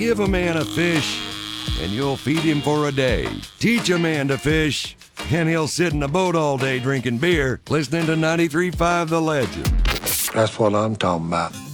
Give a man a fish, and you'll feed him for a day. Teach a man to fish, and he'll sit in a boat all day drinking beer, listening to 93.5 The Legend. That's what I'm talking about.